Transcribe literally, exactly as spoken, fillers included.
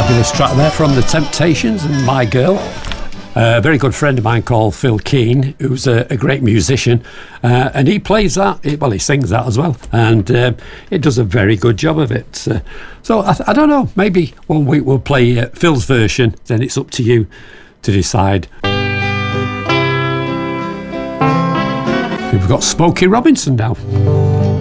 Fabulous track there from The Temptations and My Girl. A very good friend of mine called Phil Keane, who's a, a great musician, uh, and he plays that, well, he sings that as well, and uh, it does a very good job of it. Uh, so I, th- I don't know, maybe one week we'll play uh, Phil's version, then it's up to you to decide. We've got Smokey Robinson now.